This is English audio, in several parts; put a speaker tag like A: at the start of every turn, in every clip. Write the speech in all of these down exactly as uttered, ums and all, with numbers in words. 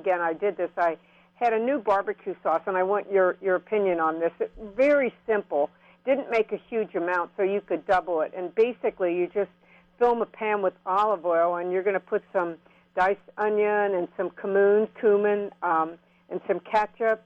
A: again, I did this. I had a new barbecue sauce, and I want your, your opinion on this. It's very simple. Didn't make a huge amount, so you could double it. And basically, you just fill a pan with olive oil, and you're going to put some diced onion and some cumin, cumin, um, and some ketchup,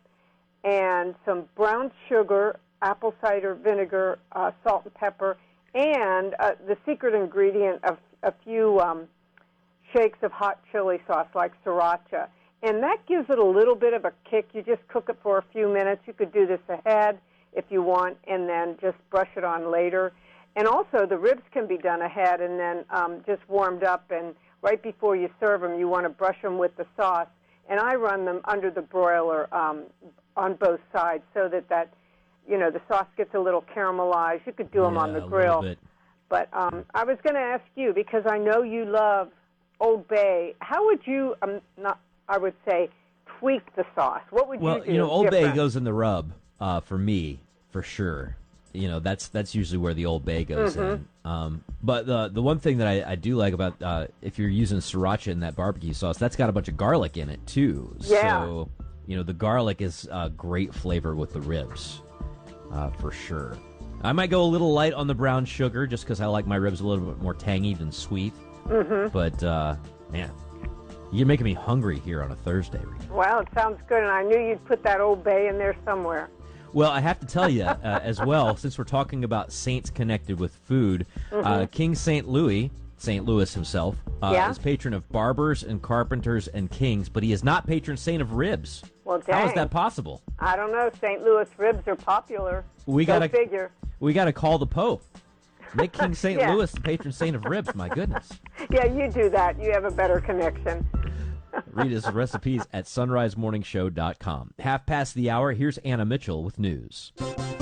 A: and some brown sugar, apple cider vinegar, uh, salt and pepper, and uh, the secret ingredient of a few um, shakes of hot chili sauce like sriracha. And that gives it a little bit of a kick. You just cook it for a few minutes. You could do this ahead if you want, and then just brush it on later. And also, the ribs can be done ahead and then um, just warmed up, and right before you serve them, you want to brush them with the sauce. And I run them under the broiler um, on both sides so that, that, you know, the sauce gets a little caramelized. You could do them
B: yeah,
A: on the
B: a
A: grill.
B: little bit.
A: But um, I was going to ask you, because I know you love Old Bay, how would you, um, not, I would say, tweak the sauce? What would
B: well,
A: you do
B: you know, Old
A: different?
B: Bay goes in the rub uh, for me, for sure. You know, that's that's usually where the Old Bay goes
A: mm-hmm.
B: in. Um, but the the one thing that I, I do like about uh, if you're using sriracha in that barbecue sauce, that's got a bunch of garlic in it too.
A: Yeah.
B: So, you know, the garlic is a great flavor with the ribs, uh, for sure. I might go a little light on the brown sugar just because I like my ribs a little bit more tangy than sweet.
A: Mm-hmm.
B: But, uh, man, you're making me hungry here on a Thursday, Rita.
A: Well, it sounds good, and I knew you'd put that Old Bay in there somewhere.
B: Well, I have to tell you uh, as well, since we're talking about saints connected with food,
A: mm-hmm.
B: uh, King Saint Louis, Saint Louis himself, uh,
A: yeah?
B: is patron of barbers and carpenters and kings, but he is not patron saint of ribs.
A: Well, dang.
B: How is that possible?
A: I don't know. Saint Louis ribs are popular.
B: We
A: Go
B: gotta
A: figure.
B: We got to call the Pope. Make King Saint
A: yeah.
B: Louis the patron saint of ribs. My goodness.
A: Yeah, you do that. You have a better connection.
B: Read his recipes at sunrise morning show dot com. Half past the hour, here's Anna Mitchell with news.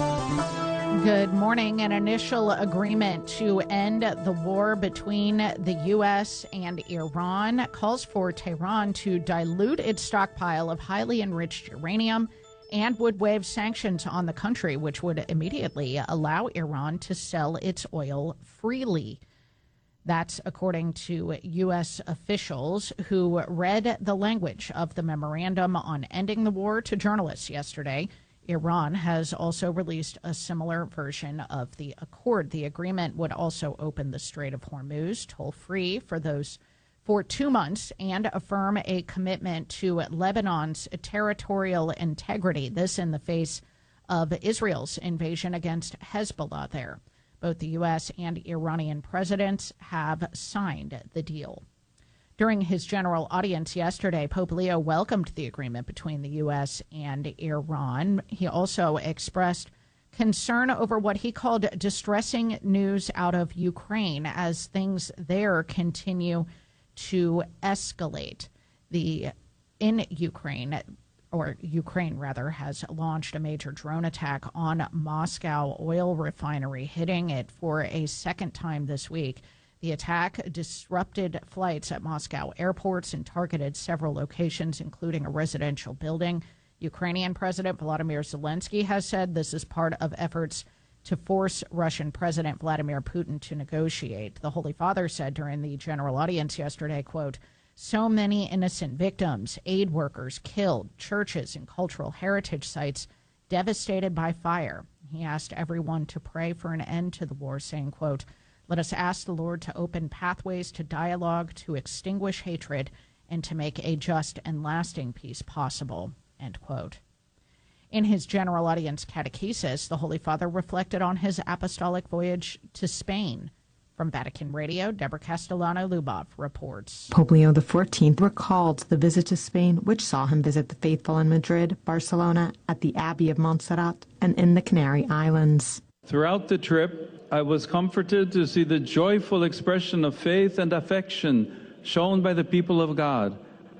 C: Good morning. An initial agreement to end the war between the U S and Iran calls for Tehran to dilute its stockpile of highly enriched uranium and would waive sanctions on the country, which would immediately allow Iran to sell its oil freely. That's according to U S officials who read the language of the memorandum on ending the war to journalists yesterday. Iran has also released a similar version of the accord. The agreement would also open the Strait of Hormuz toll-free for those for two months and affirm a commitment to Lebanon's territorial integrity. This in the face of Israel's invasion against Hezbollah there. Both the U S and Iranian presidents have signed the deal. During his general audience yesterday, Pope Leo welcomed the agreement between the U S and Iran. He also expressed concern over what he called distressing news out of Ukraine as things there continue to escalate. The in Ukraine, or Ukraine rather, has launched a major drone attack on Moscow oil refinery, hitting it for a second time this week. The attack disrupted flights at Moscow airports and targeted several locations, including a residential building. Ukrainian President Volodymyr Zelensky has said this is part of efforts to force Russian President Vladimir Putin to negotiate. The Holy Father said during the general audience yesterday, quote, "So many innocent victims, aid workers killed, churches and cultural heritage sites devastated by fire." He asked everyone to pray for an end to the war, saying, quote, "Let us ask the Lord to open pathways to dialogue, to extinguish hatred, and to make a just and lasting peace possible," end quote. In his general audience catechesis, the Holy Father reflected on his apostolic voyage to Spain. From Vatican Radio, Deborah Castellano-Lubov reports.
D: Pope Leo the fourteenth recalled the visit to Spain, which saw him visit the faithful in Madrid, Barcelona, at the Abbey of Montserrat, and in the Canary Islands.
E: Throughout the trip, I was comforted to see the joyful expression of faith and affection shown by the people of God,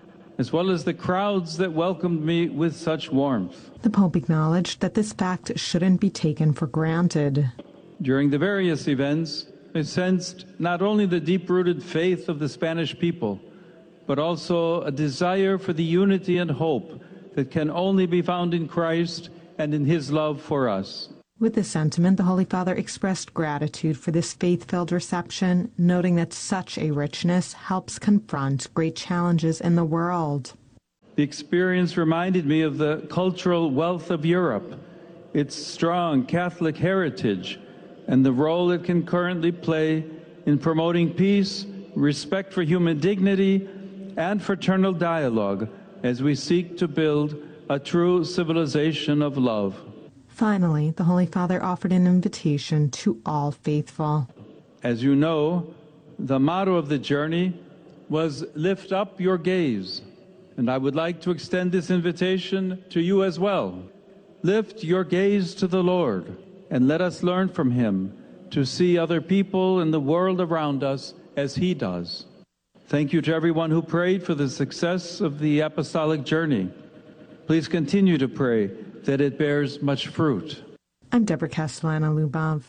E: as well as the crowds that welcomed me with such warmth.
D: The Pope acknowledged that this fact shouldn't be taken for granted.
E: During the various events, I sensed not only the deep-rooted faith of the Spanish people, but also a desire for the unity and hope that can only be found in Christ and in his love for us.
D: With this sentiment, the Holy Father expressed gratitude for this faith-filled reception, noting that such a richness helps confront great challenges in the world.
E: The experience reminded me of the cultural wealth of Europe, its strong Catholic heritage, and the role it can currently play in promoting peace, respect for human dignity, and fraternal dialogue as we seek to build a true civilization of love.
D: Finally, the Holy Father offered an invitation to all faithful.
E: As you know, the motto of the journey was "Lift up your gaze," and I would like to extend this invitation to you as well. Lift your gaze to the Lord, and let us learn from him to see other people and the world around us as he does. Thank you to everyone who prayed for the success of the apostolic journey. Please continue to pray that it bears much fruit.
D: I'm Deborah Castellano-Lubov.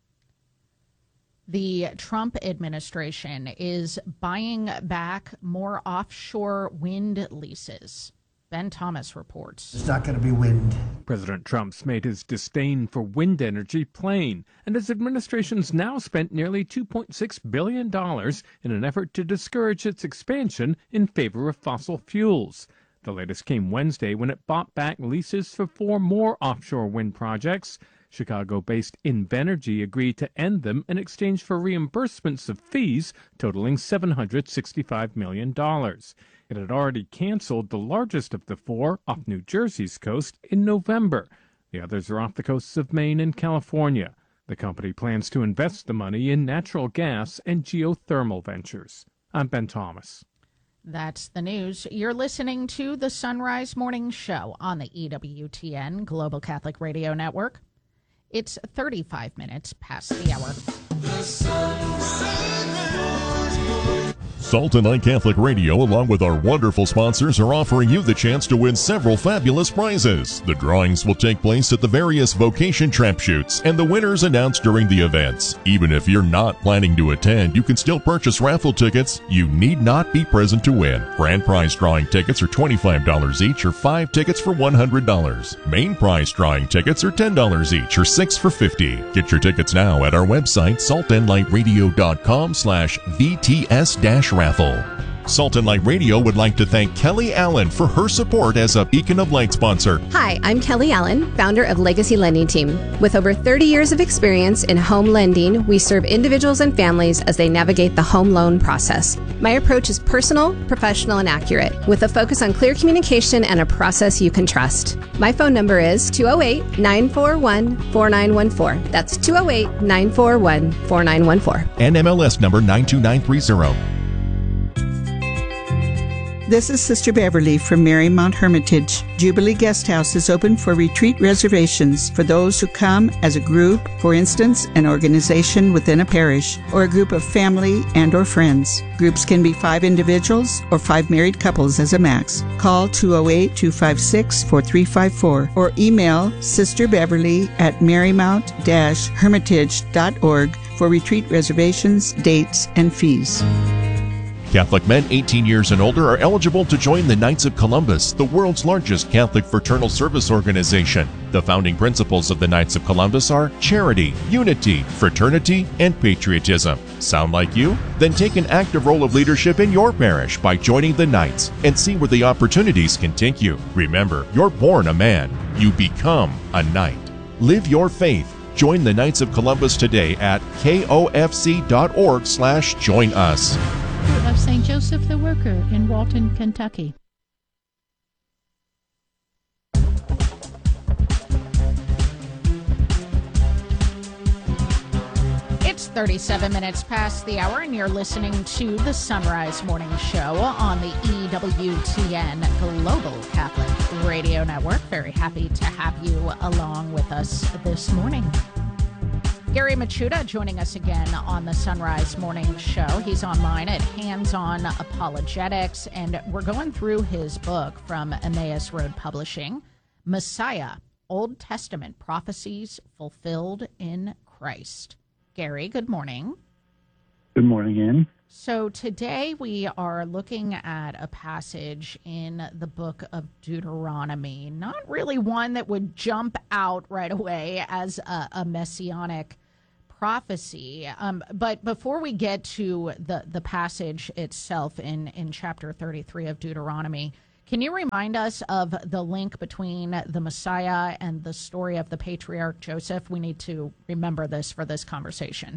C: The Trump administration is buying back more offshore wind leases. Ben Thomas reports.
F: It's not going to be wind.
G: President Trump's made his disdain for wind energy plain, and his administration's now spent nearly two point six billion dollars in an effort to discourage its expansion in favor of fossil fuels. The latest came Wednesday when it bought back leases for four more offshore wind projects. Chicago-based Invenergy agreed to end them in exchange for reimbursements of fees totaling seven hundred sixty-five million dollars. It had already canceled the largest of the four off New Jersey's coast in November. The others are off the coasts of Maine and California. The company plans to invest the money in natural gas and geothermal ventures. I'm Ben Thomas.
C: That's the news. You're listening to the Sunrise Morning Show on the E W T N Global Catholic Radio Network. It's thirty-five minutes past the hour. The
H: Salt and Light Catholic Radio, along with our wonderful sponsors, are offering you the chance to win several fabulous prizes. The drawings will take place at the various vocation trap shoots, and the winners announced during the events. Even if you're not planning to attend, you can still purchase raffle tickets. You need not be present to win. Grand prize drawing tickets are twenty-five dollars each, or five tickets for one hundred dollars. Main prize drawing tickets are ten dollars each, or six for fifty dollars. Get your tickets now at our website, salt and light radio dot com slash V T S dash raffle. Salt and Light Radio would like to thank Kelly Allen for her support as a Beacon of Light sponsor.
I: Hi, I'm Kelly Allen, founder of Legacy Lending Team. With over thirty years of experience in home lending, we serve individuals and families as they navigate the home loan process. My approach is personal, professional, and accurate, with a focus on clear communication and a process you can trust. My phone number is two oh eight, nine four one, four nine one four. That's two oh eight, nine four one, four nine one four.
H: N M L S number nine two nine three zero.
J: This is Sister Beverly from Marymount Hermitage. Jubilee Guest House is open for retreat reservations for those who come as a group, for instance, an organization within a parish, or a group of family and or friends. Groups can be five individuals or five married couples as a max. Call two oh eight, two five six, four three five four or email Sister Beverly at marymount dash hermitage dot org for retreat reservations, dates, and fees.
H: Catholic men eighteen years and older are eligible to join the Knights of Columbus, the world's largest Catholic fraternal service organization. The founding principles of the Knights of Columbus are charity, unity, fraternity, and patriotism. Sound like you? Then take an active role of leadership in your parish by joining the Knights and see where the opportunities can take you. Remember, you're born a man. You become a knight. Live your faith. Join the Knights of Columbus today at kofc.org slash join us.
K: Of Saint Joseph the Worker in Walton, Kentucky.
C: It's thirty-seven minutes past the hour, and you're listening to the Sunrise Morning Show on the E W T N Global Catholic Radio Network. Very happy to have you along with us this morning. Gary Machuda joining us again on the Sunrise Morning Show. He's online at Hands On Apologetics, and we're going through his book from Emmaus Road Publishing, Messiah, Old Testament Prophecies Fulfilled in Christ. Gary, good morning.
L: Good morning, Ann.
C: So today we are looking at a passage in the book of Deuteronomy, not really one that would jump out right away as a, a messianic prophecy. Um, but before we get to the, the passage itself in, in chapter thirty-three of Deuteronomy, Can you remind us of the link between the Messiah and the story of the patriarch Joseph? We need to remember this for this conversation.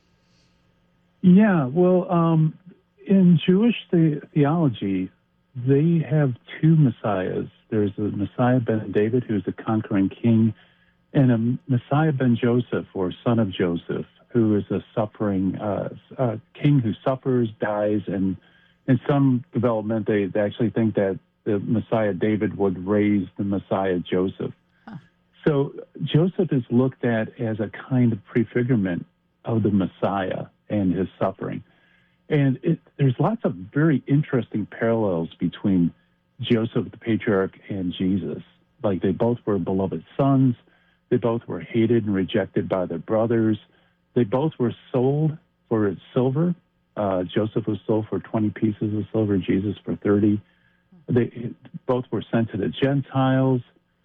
L: Yeah, well, um, in Jewish the- theology, they have two messiahs. There's a Messiah ben David, who's a conquering king, and a Messiah ben Joseph, or son of Joseph, who is a suffering uh, uh, king who suffers, dies, and in some development, they, they actually think that the Messiah David would raise the Messiah Joseph. Huh. So Joseph is looked at as a kind of prefigurement of the Messiah and his suffering. And it, there's lots of very interesting parallels between Joseph, the patriarch, and Jesus. Like, they both were beloved sons. They both were hated and rejected by their brothers. They both were sold for silver. Uh, Joseph was sold for twenty pieces of silver, Jesus for thirty. They both were sent to the Gentiles.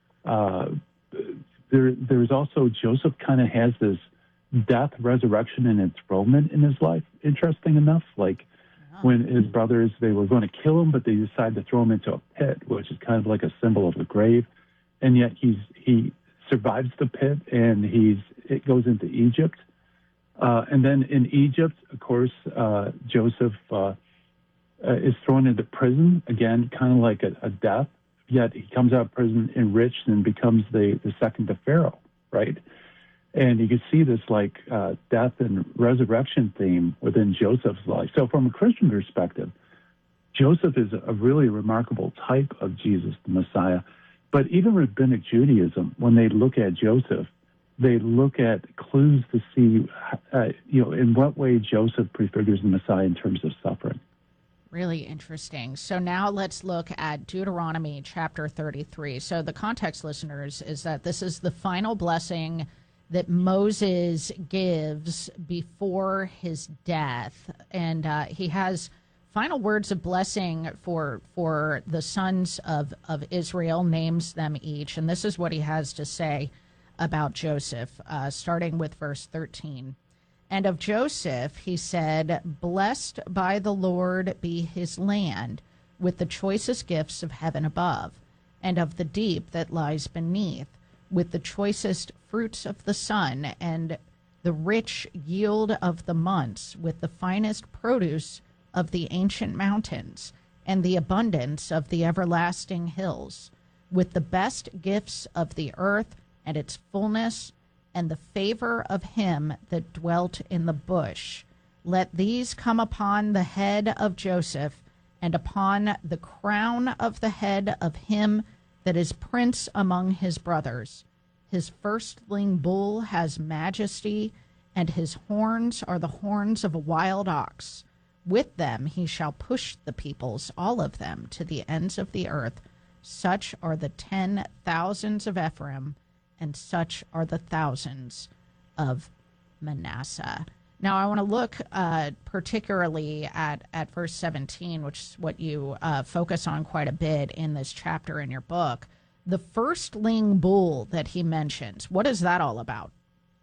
L: Uh, there, there's also, Joseph kind of has this death, resurrection, and enthronement in his life, interesting enough. Like, wow. When his brothers, they were going to kill him, but they decided to throw him into a pit, which is kind of like a symbol of the grave. And yet he's he survives the pit, and he's it goes into Egypt. Uh, and then in Egypt, of course, uh, Joseph uh, uh, is thrown into prison, again, kind of like a, a death. Yet he comes out of prison enriched and becomes the, the second to Pharaoh, right? And you can see this like uh, death and resurrection theme within Joseph's life. So from a Christian perspective, Joseph is a really remarkable type of Jesus, the Messiah. But even Rabbinic Judaism, when they look at Joseph, they look at clues to see, uh, you know, in what way Joseph prefigures the Messiah in terms of suffering.
C: Really interesting. So now let's look at Deuteronomy chapter thirty-three. So the context, listeners, is that this is the final blessing that Moses gives before his death. And uh, he has final words of blessing for for the sons of, of Israel, names them each. And this is what he has to say about Joseph, uh, starting with verse thirteen. And of Joseph, he said, "Blessed by the Lord be his land, with the choicest gifts of heaven above, and of the deep that lies beneath, with the choicest fruits of the sun, and the rich yield of the months, with the finest produce of the ancient mountains, and the abundance of the everlasting hills, with the best gifts of the earth and its fullness, and the favor of him that dwelt in the bush. Let these come upon the head of Joseph, and upon the crown of the head of him that is prince among his brothers. His firstling bull has majesty, and his horns are the horns of a wild ox. With them he shall push the peoples, all of them, to the ends of the earth. Such are the ten thousands of Ephraim, and such are the thousands of Manasseh." Now, I want to look uh, particularly at, at verse seventeen, which is what you uh, focus on quite a bit in this chapter in your book. The firstling bull that he mentions, what is that all about?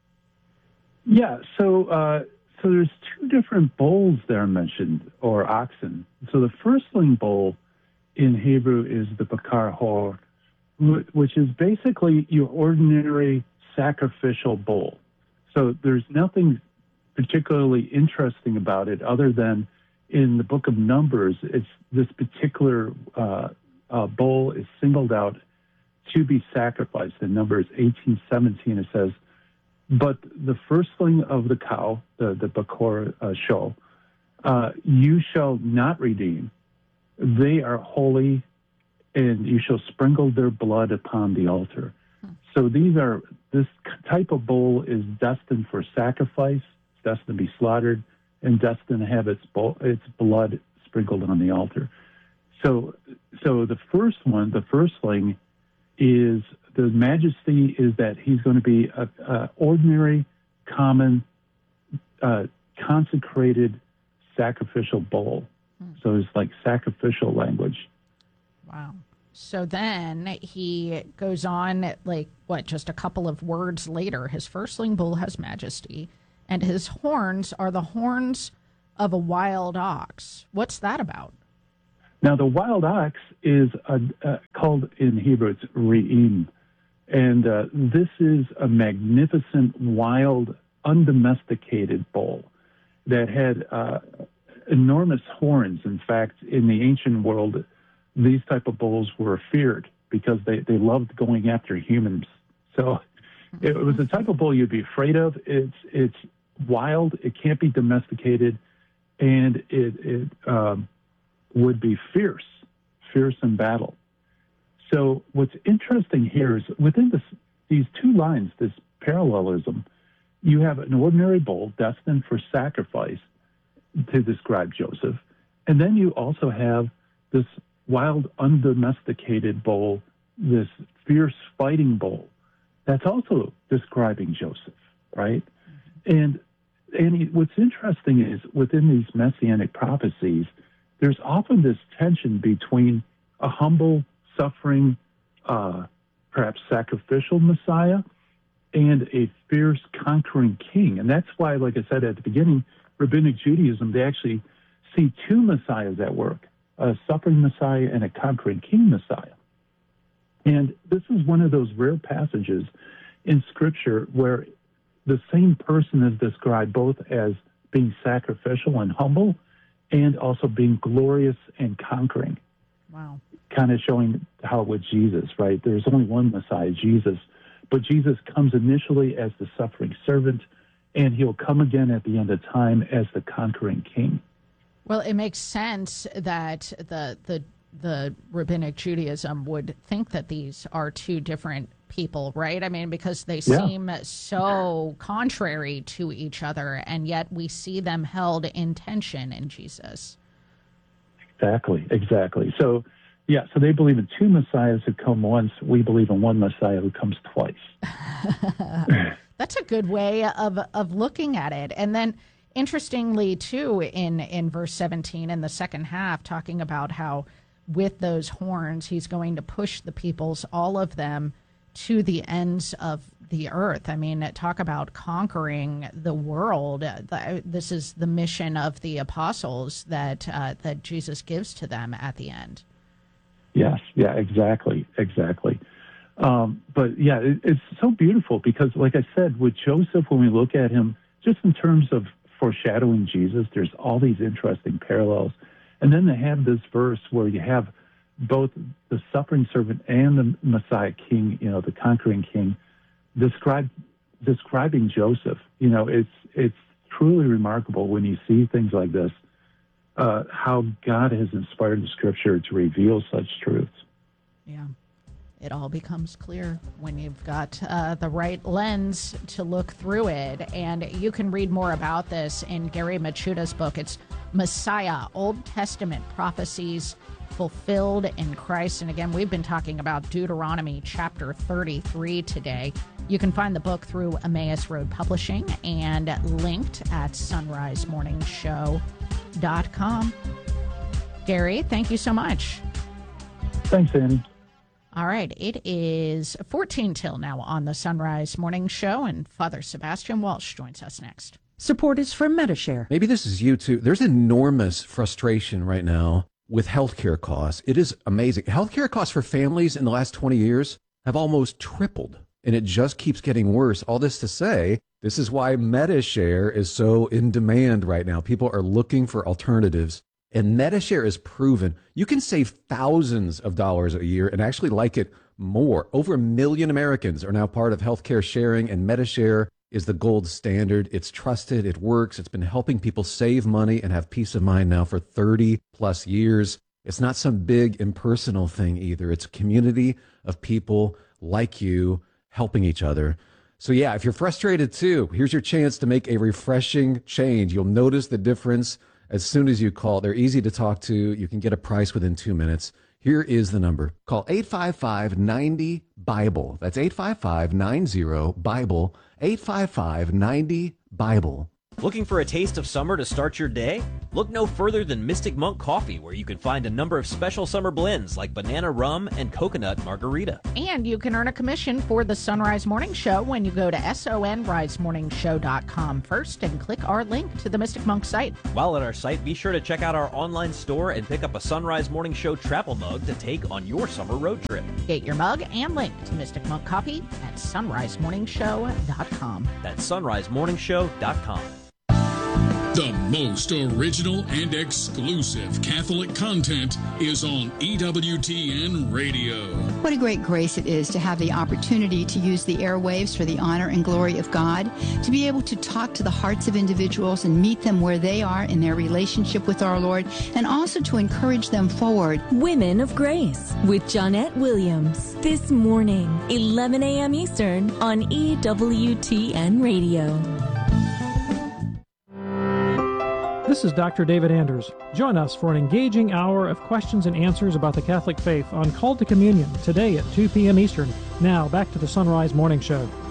L: Yeah, so uh, so there's two different bulls there mentioned, or oxen. So the firstling bull in Hebrew is the bakar hor, which is basically your ordinary sacrificial bull. So there's nothing particularly interesting about it other than in the book of Numbers, it's this particular uh, uh, bull is singled out to be sacrificed. In Numbers eighteen seventeen, it says, "But the firstling of the cow, the, the bakor uh, show, uh, you shall not redeem. They are holy, and you shall sprinkle their blood upon the altar." Hmm. So these are, this type of bull is destined for sacrifice, it's destined to be slaughtered, and destined to have its its blood sprinkled on the altar. So, so the first one, the firstling, is the majesty is that he's going to be a, a ordinary, common, uh, consecrated, sacrificial bull. Hmm. So it's like sacrificial language.
C: Wow. So then he goes on, like, what, just a couple of words later, his firstling bull has majesty, and his horns are the horns of a wild ox. What's that about?
L: Now, the wild ox is a, uh, called in Hebrew, it's re'im. And uh, this is a magnificent, wild, undomesticated bull that had uh, enormous horns. In fact, in the ancient world, these type of bulls were feared because they, they loved going after humans. So it was the type of bull you'd be afraid of. It's it's wild. It can't be domesticated, and it it um, would be fierce, fierce in battle. So what's interesting here is within this, these two lines, this parallelism, you have an ordinary bull destined for sacrifice to describe Joseph, and then you also have this wild, undomesticated bull, this fierce fighting bull, that's also describing Joseph, right? And and what's interesting is within these messianic prophecies, there's often this tension between a humble, suffering, uh, perhaps sacrificial Messiah and a fierce, conquering king. And that's why, like I said at the beginning, Rabbinic Judaism, they actually see two Messiahs at work, a suffering Messiah and a conquering king Messiah. And this is one of those rare passages in Scripture where the same person is described both as being sacrificial and humble and also being glorious and conquering.
C: Wow.
L: Kind of showing how with Jesus, right? There's only one Messiah, Jesus. But Jesus comes initially as the suffering servant, and he'll come again at the end of time as the conquering king.
C: Well, it makes sense that the the the Rabbinic Judaism would think that these are two different people, right? I mean, because they
L: Yeah.
C: seem so contrary to each other, and yet we see them held in tension in Jesus.
L: Exactly, exactly. So, yeah, so they believe in two Messiahs who come once. We believe in one Messiah who comes twice.
C: That's a good way of of looking at it. And then, interestingly, too, in, in verse seventeen, in the second half, talking about how with those horns, he's going to push the peoples, all of them, to the ends of the earth. I mean, talk about conquering the world. This is the mission of the apostles that uh, that Jesus gives to them at the end.
L: Yes, yeah, exactly, exactly. Um, but yeah, it, it's so beautiful because, like I said, with Joseph, when we look at him, just in terms of foreshadowing Jesus, there's all these interesting parallels. And then they have this verse where you have both the suffering servant and the Messiah king, you know, the conquering king, describe, describing Joseph. You know, it's it's truly remarkable when you see things like this, uh, how God has inspired the Scripture to reveal such truths.
C: Yeah. It all becomes clear when you've got uh, the right lens to look through it. And you can read more about this in Gary Machuda's book. It's Messiah, Old Testament Prophecies Fulfilled in Christ. And again, we've been talking about Deuteronomy chapter thirty-three today. You can find the book through Emmaus Road Publishing and linked at sunrise morning show dot com. Gary, thank you so much.
L: Thanks, Annie.
C: All right, it is fourteen till now on the Sunrise Morning Show, and Father Sebastian Walsh joins us next.
F: Support is from Medishare.
M: Maybe this is you too. There's enormous frustration right now with healthcare costs. It is amazing. Healthcare costs for families in the last twenty years have almost tripled, and it just keeps getting worse. All this to say, this is why Medishare is so in demand right now. People are looking for alternatives. And Medishare is proven you can save thousands of dollars a year and actually like it more. Over a million Americans are now part of healthcare sharing, and Medishare is the gold standard. It's trusted. It works. It's been helping people save money and have peace of mind now for thirty plus years. It's not some big impersonal thing either. It's a community of people like you helping each other. So yeah, if you're frustrated too, here's your chance to make a refreshing change. You'll notice the difference as soon as you call. They're easy to talk to. You can get a price within two minutes. Here is the number. Call eight five five, nine zero, BIBLE. That's eight five five, nine zero, BIBLE, eight five five, nine zero, BIBLE.
B: Looking for a taste of summer to start your day? Look no further than Mystic Monk Coffee, where you can find a number of special summer blends like banana rum and coconut margarita.
C: And you can earn a commission for the Sunrise Morning Show when you go to sonrise morning show dot com first and click our link to the Mystic Monk site.
B: While at our site, be sure to check out our online store and pick up a Sunrise Morning Show travel mug to take on your summer road trip.
C: Get your mug and link to Mystic Monk Coffee at sunrise morning show dot com.
B: That's sunrise morning show dot com.
N: The most original and exclusive Catholic content is on E W T N Radio.
O: What a great grace it is to have the opportunity to use the airwaves for the honor and glory of God, to be able to talk to the hearts of individuals and meet them where they are in their relationship with our Lord, and also to encourage them forward.
P: Women of Grace with Johnette Williams. This morning, eleven a.m. Eastern on E W T N Radio.
Q: This is Doctor David Anders. Join us for an engaging hour of questions and answers about the Catholic faith on Call to Communion today at two p.m. Eastern. Now, back to the Sunrise Morning Show.